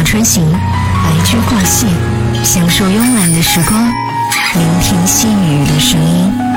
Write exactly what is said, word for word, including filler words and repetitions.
春行，白驹过隙，享受慵懒的时光，聆听细雨的声音。